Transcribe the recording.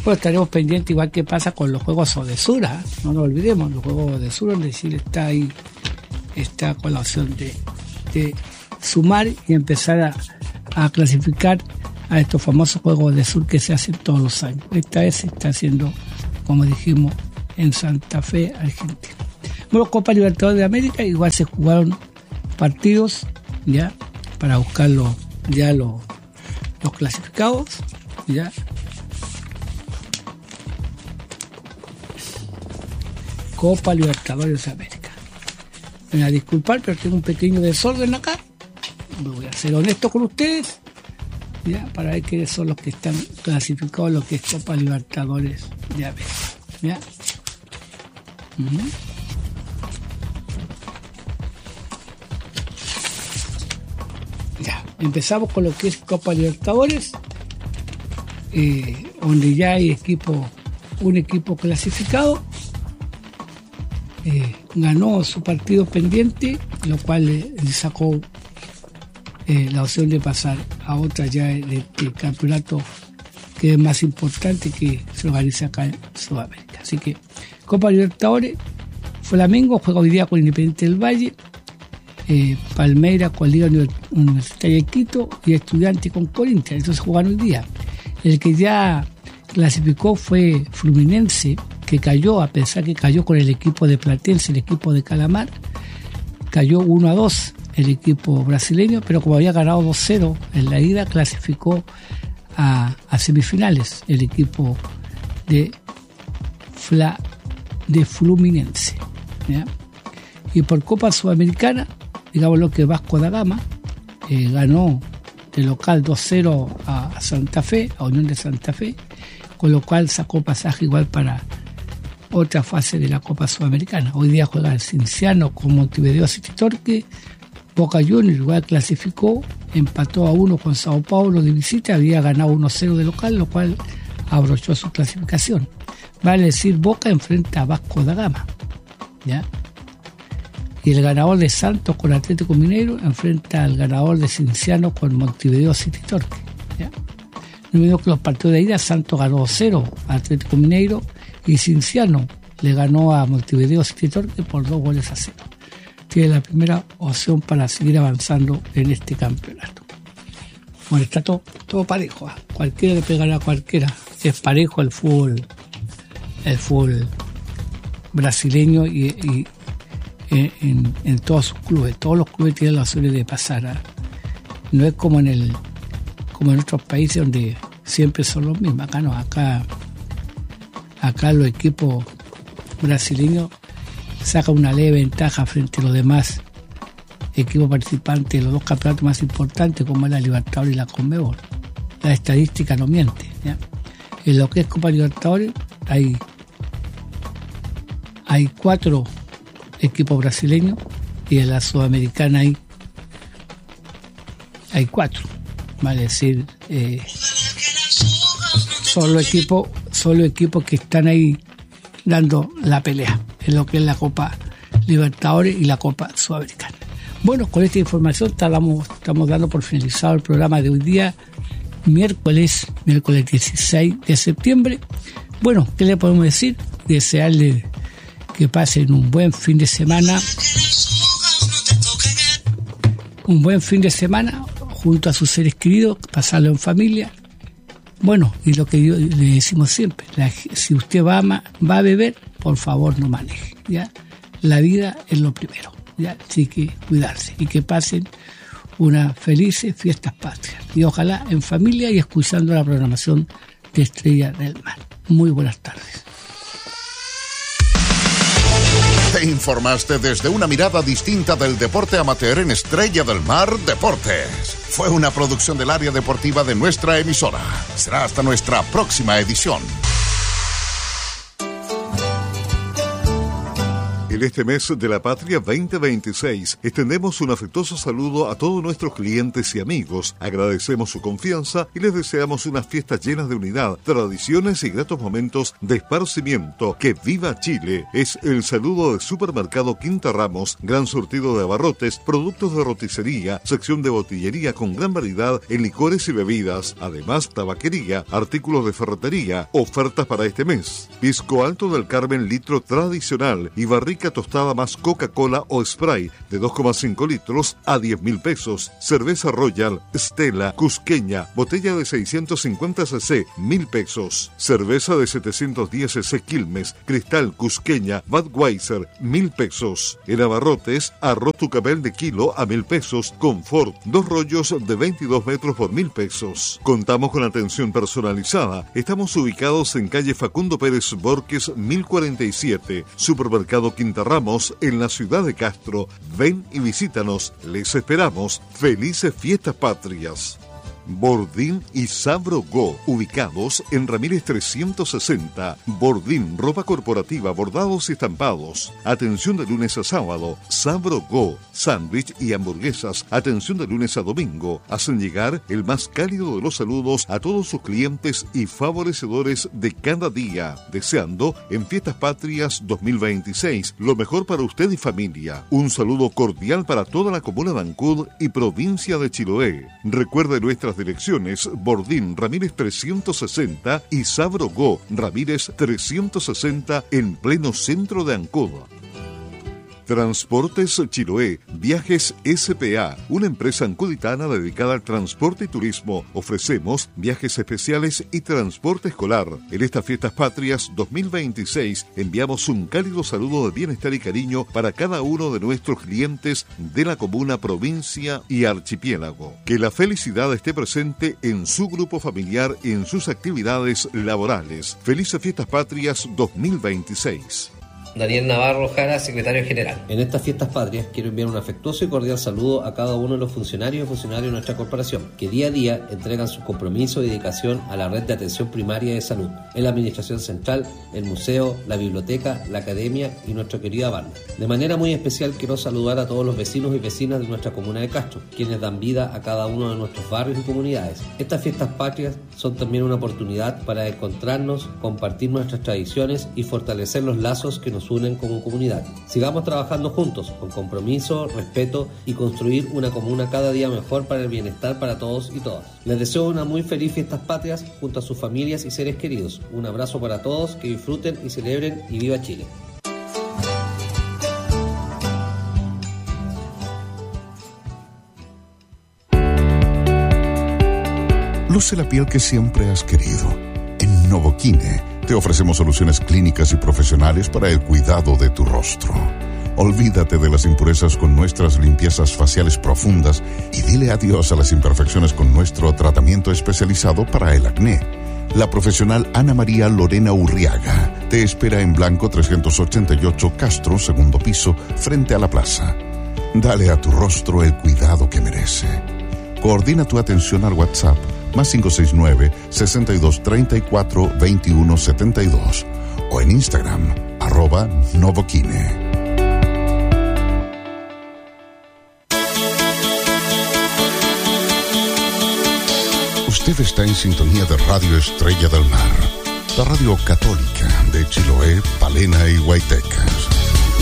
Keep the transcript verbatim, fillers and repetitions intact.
Bueno, estaremos pendientes igual que pasa con los Juegos Odesur, ¿eh? No nos olvidemos, los Juegos Odesur, donde Chile está ahí, está con la opción de, de sumar y empezar a, a clasificar a estos famosos Juegos Odesur que se hacen todos los años. Esta vez se está haciendo, como dijimos, en Santa Fe, Argentina. Bueno, Copa Libertadores de América, igual se jugaron partidos ya para buscar los, ya los, los clasificados, ya. Copa Libertadores de América. Me voy a disculpar, pero tengo un pequeño desorden acá. Voy a ser honesto con ustedes, ya, para ver quiénes son los que están clasificados en lo que es Copa Libertadores de América. ¿Ya? Uh-huh. Ya, empezamos con lo que es Copa Libertadores, eh, donde ya hay equipo, un equipo clasificado. Eh, ganó su partido pendiente, lo cual le, le sacó eh, la opción de pasar a otra ya de este campeonato que es más importante que se organiza acá en Sudamérica. Así que Copa Libertadores, Flamengo juega hoy día con Independiente del Valle, eh, Palmeiras con Liga Universitaria de Quito y Estudiantes con Corinthians. Entonces jugaron hoy día. El que ya clasificó fue Fluminense, que cayó, a pesar que cayó con el equipo de Platense, el equipo de Calamar, cayó uno a dos el equipo brasileño, pero como había ganado dos cero en la ida, clasificó a, a semifinales el equipo de Fla, de Fluminense, ¿ya? Y por Copa Sudamericana, digamos lo que Vasco da Gama eh, ganó de local dos cero a, a Santa Fe, a Unión de Santa Fe, con lo cual sacó pasaje igual para otra fase de la Copa Sudamericana. Hoy día juega el Cienciano con Montevideo City Torque. Boca Juniors igual clasificó, empató a uno con Sao Paulo de visita, había ganado uno cero de local, lo cual abrochó su clasificación. Vale decir, Boca enfrenta a Vasco da Gama, ¿ya? Y el ganador de Santos con Atlético Mineiro enfrenta al ganador de Cienciano con Montevideo City Torque, ¿ya? No olvidemos que los partidos de ida, Santos ganó dos cero a Atlético Mineiro y Cienciano le ganó a Montevideo City Torque por dos goles a cero. Tiene la primera opción para seguir avanzando en este campeonato. Bueno, está todo, todo parejo, ¿eh? Cualquiera le pegará a cualquiera. Es parejo el fútbol, el fútbol brasileño y, y en, en todos sus clubes. Todos los clubes tienen la opción de pasar, ¿eh? No es como en el como en otros países donde siempre son los mismos. Acá no, acá acá los equipos brasileños sacan una leve ventaja frente a los demás equipos participantes de los dos campeonatos más importantes, como es la Libertadores y la Conmebol. La estadística no miente, ¿ya? En lo que es Copa Libertadores hay hay cuatro equipos brasileños y en la Sudamericana hay hay cuatro, vale decir, eh, son los equipos son los equipos que están ahí dando la pelea en lo que es la Copa Libertadores y la Copa Sudamericana. Bueno, con esta información estamos, estamos dando por finalizado el programa de hoy día, miércoles, miércoles dieciséis de septiembre. Bueno, ¿qué le podemos decir? Desearle que pasen un buen fin de semana, un buen fin de semana junto a sus seres queridos, pasarlo en familia. Bueno, y lo que yo, le decimos siempre, la, si usted va a, va a beber, por favor no maneje, ¿ya? La vida es lo primero, ¿ya? Así que cuidarse y que pasen unas felices fiestas patrias. Y ojalá en familia y escuchando la programación de Estrella del Mar. Muy buenas tardes. Te informaste desde una mirada distinta del deporte amateur en Estrella del Mar Deportes. Fue una producción del área deportiva de nuestra emisora. Será hasta nuestra próxima edición. En este mes de la Patria veinte veintiséis, extendemos un afectuoso saludo a todos nuestros clientes y amigos. Agradecemos su confianza y les deseamos unas fiestas llenas de unidad, tradiciones y gratos momentos de esparcimiento. ¡Que viva Chile! Es el saludo de Supermercado Quinta Ramos, gran surtido de abarrotes, productos de roticería, sección de botillería con gran variedad en licores y bebidas, además tabaquería, artículos de ferretería, ofertas para este mes. Pisco Alto del Carmen litro tradicional y barrica tostada más Coca-Cola o Sprite de dos coma cinco litros a diez mil pesos. Cerveza Royal, Stella, Cusqueña, botella de seiscientos cincuenta centilitros, mil pesos. Cerveza de setecientos diez centilitros Quilmes, Cristal, Cusqueña, Budweiser, mil pesos. En abarrotes, arroz tucabel de kilo a mil pesos, Confort, dos rollos de veintidós metros por mil pesos. Contamos con atención personalizada. Estamos ubicados en calle Facundo Pérez Borges mil cuarenta y siete, Supermercado Quinta Ramos, en la ciudad de Castro. Ven y visítanos. Les esperamos. Felices Fiestas Patrias. Bordín y Sabro Go, ubicados en Ramírez trescientos sesenta. Bordín, ropa corporativa, bordados y estampados. Atención de lunes a sábado. Sabro Go, sándwich y hamburguesas. Atención de lunes a domingo. Hacen llegar el más cálido de los saludos a todos sus clientes y favorecedores de cada día, deseando en Fiestas Patrias dos mil veintiséis lo mejor para usted y familia. Un saludo cordial para toda la comuna de Ancud y provincia de Chiloé. Recuerde nuestras direcciones: Bordín, Ramírez trescientos sesenta y Sabro Go, Ramírez trescientos sesenta, en pleno centro de Ancud. Transportes Chiloé, Viajes S P A, una empresa ancuditana dedicada al transporte y turismo. Ofrecemos viajes especiales y transporte escolar. En estas Fiestas Patrias dos mil veintiséis enviamos un cálido saludo de bienestar y cariño para cada uno de nuestros clientes de la comuna, provincia y archipiélago. Que la felicidad esté presente en su grupo familiar y en sus actividades laborales. Felices Fiestas Patrias dos mil veintiséis. Daniel Navarro Jara, secretario general. En estas Fiestas Patrias quiero enviar un afectuoso y cordial saludo a cada uno de los funcionarios y funcionarios de nuestra corporación, que día a día entregan su compromiso y dedicación a la red de atención primaria de salud, en la administración central, el museo, la biblioteca, la academia y nuestra querida banda. De manera muy especial quiero saludar a todos los vecinos y vecinas de nuestra comuna de Castro, quienes dan vida a cada uno de nuestros barrios y comunidades. Estas Fiestas Patrias son también una oportunidad para encontrarnos, compartir nuestras tradiciones y fortalecer los lazos que nos unen como comunidad. Sigamos trabajando juntos, con compromiso, respeto y construir una comuna cada día mejor para el bienestar para todos y todas. Les deseo una muy feliz Fiestas Patrias junto a sus familias y seres queridos. Un abrazo para todos, que disfruten y celebren, y viva Chile. Luce la piel que siempre has querido. En Novoquine te ofrecemos soluciones clínicas y profesionales para el cuidado de tu rostro. Olvídate de las impurezas con nuestras limpiezas faciales profundas y dile adiós a las imperfecciones con nuestro tratamiento especializado para el acné. La profesional Ana María Lorena Urriaga te espera en Blanco trescientos ochenta y ocho, Castro, segundo piso, frente a la plaza. Dale a tu rostro el cuidado que merece. Coordina tu atención al WhatsApp más cinco seis nueve, sesenta y dos, treinta y cuatro, veintiuno, setenta y dos o en Instagram, arroba Novoquine. Usted está en sintonía de Radio Estrella del Mar, la radio católica de Chiloé, Palena y Huaytecas.